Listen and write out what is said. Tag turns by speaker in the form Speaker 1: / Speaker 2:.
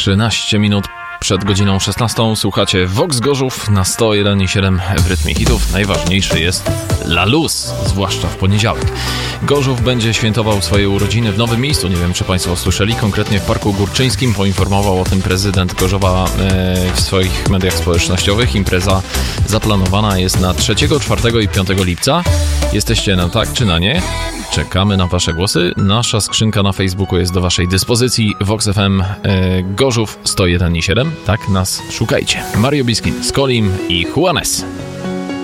Speaker 1: 13 minut przed godziną 16 słuchacie Vox Gorzów na 101,7 w rytmie hitów. Najważniejszy jest La Luz, zwłaszcza w poniedziałek. Gorzów będzie świętował swoje urodziny w nowym miejscu. Nie wiem, czy Państwo słyszeli, konkretnie w Parku Górczyńskim. Poinformował o tym prezydent Gorzowa w swoich mediach społecznościowych. Impreza zaplanowana jest na 3, 4 i 5 lipca. Jesteście na tak czy na nie? Czekamy na Wasze głosy. Nasza skrzynka na Facebooku jest do Waszej dyspozycji. Vox FM Gorzów 101,7. Tak nas szukajcie. Mario Biskin, Skolim i Juanes.